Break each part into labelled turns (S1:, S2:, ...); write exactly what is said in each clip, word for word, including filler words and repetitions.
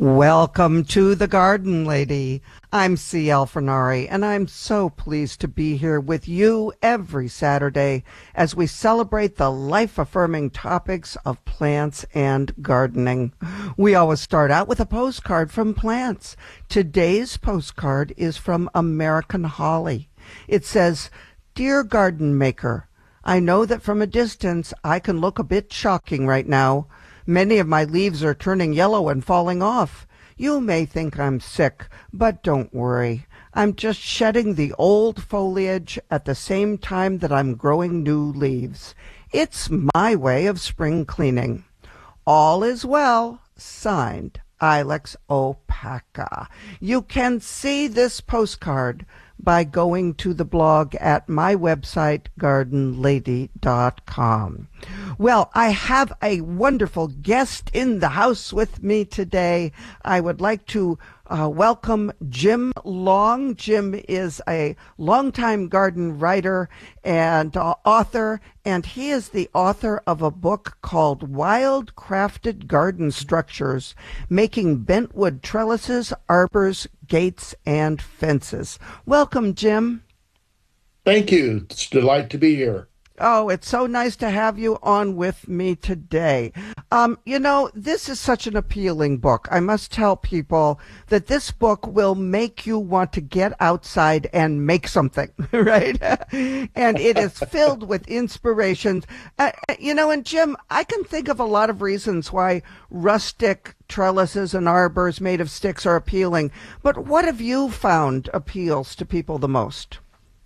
S1: Welcome to the Garden Lady. I'm C L Fernari, and I'm so pleased to be here with you every Saturday as we celebrate the life-affirming topics of plants and gardening. We always start out with a postcard from plants. Today's postcard is from American Holly. It says, "Dear Garden Maker, I know that from a distance I can look a bit shocking right now. Many of my leaves are turning yellow and falling off. You may think I'm sick, but don't worry. I'm just shedding the old foliage at the same time that I'm growing new leaves. It's my way of spring cleaning. All is well." Signed, Ilex Opaca. You can see this postcard by going to the blog at my website, garden lady dot com. Well, I have a wonderful guest in the house with me today. I would like to uh, welcome Jim Long. Jim is a longtime garden writer and uh, author, and he is the author of a book called Wild Crafted Garden Structures, Making Bentwood Trellises, Arbors, Gates, and Fences. Welcome, Jim.
S2: Thank you. It's a delight to be here.
S1: Oh, it's so nice to have you on with me today. Um, you know, this is such an appealing book. I must tell people that this book will make you want to get outside and make something, right? And it is filled with inspirations. Uh, you know, and Jim, I can think of a lot of reasons why rustic trellises and arbors made of sticks are appealing. But what have you found appeals to people the most?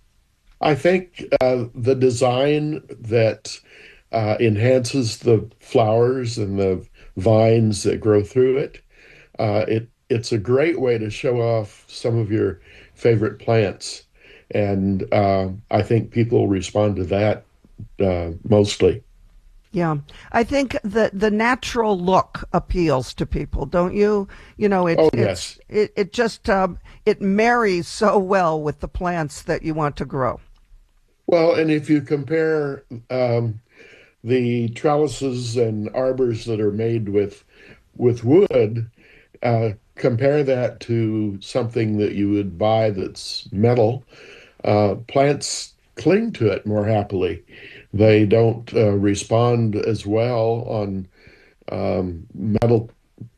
S2: I think uh, the design that uh, enhances the flowers and the vines that grow through it. Uh, it it's a great way to show off some of your favorite plants, and uh, I think people respond to that uh, mostly.
S1: Yeah, I think the the natural look appeals to people, don't you? You know, it
S2: Oh,
S1: it's
S2: yes.
S1: it it just um, it marries so well with the plants that you want to grow.
S2: Well, and if you compare um, the trellises and arbors that are made with with wood, uh, compare that to something that you would buy that's metal. Uh, plants cling to it more happily. They don't uh, respond as well on um, metal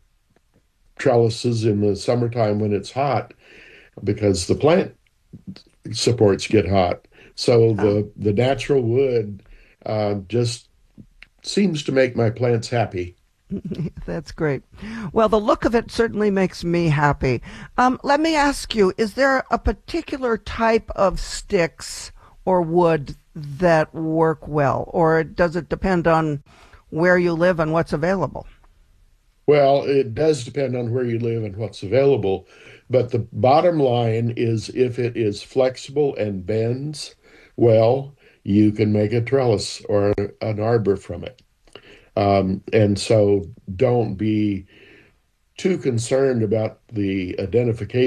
S2: trellises in the summertime when it's hot because the plant supports get hot. So
S1: Yeah.
S2: the the natural wood uh, just seems to make my plants happy.
S1: That's great. Well, the look of it certainly makes me happy. Um, let me ask you, is there a particular type of sticks or wood that work well, or does it depend on where you live and what's available?
S2: Well, it does depend on where you live and what's available, but the bottom line is if it is flexible and bends well, you can make a trellis or an arbor from it. Um, and so don't be too concerned about the identification